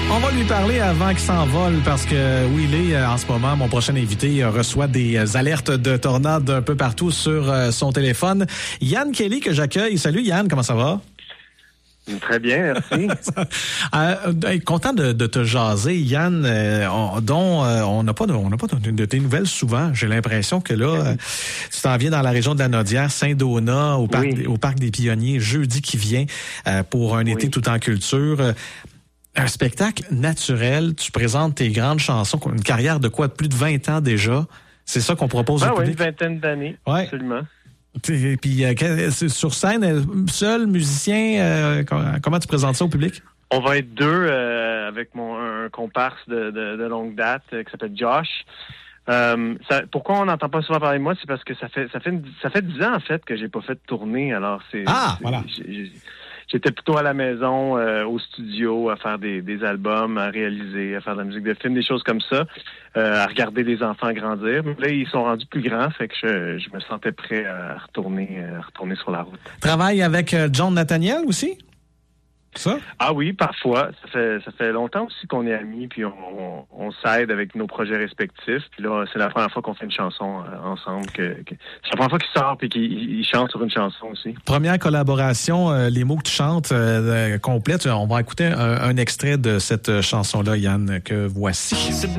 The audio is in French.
On va lui parler avant qu'il s'envole parce que où il est en ce moment, mon prochain invité reçoit des alertes de tornades un peu partout sur son téléphone. Yann Kelly que j'accueille. Salut Yann, comment ça va? Très bien, merci. Content de te jaser, Yann, on n'a pas de tes nouvelles souvent. J'ai l'impression que là, tu t'en viens dans la région de la Nodière, Saint-Donat, au parc des Pionniers, jeudi qui vient, pour un été tout en culture. Un spectacle naturel, tu présentes tes grandes chansons, une carrière de quoi? De plus de 20 ans déjà. C'est ça qu'on propose au public? Oui, une vingtaine d'années, absolument. Et puis, sur scène, seul, musicien, comment tu présentes ça au public? On va être deux avec un comparse de longue date qui s'appelle Josh. Pourquoi on n'entend pas souvent parler de moi? C'est parce que ça fait 10 ans, en fait, que j'ai pas fait de tournée. Alors, voilà. J'étais plutôt à la maison, au studio, à faire des albums, à réaliser, à faire de la musique de film, des choses comme ça, à regarder les enfants grandir. Mais là, ils sont rendus plus grands, fait que je me sentais prêt à retourner sur la route. Travaille avec John Nathaniel aussi? Ça? Ah oui, parfois. Ça fait longtemps aussi qu'on est amis, puis on s'aide avec nos projets respectifs. Puis là, c'est la première fois qu'on fait une chanson ensemble. C'est la première fois qu'il sort puis qu'il chante sur une chanson aussi. Première collaboration, les mots que tu chantes complètes. On va écouter un extrait de cette chanson-là, Yann, que voici.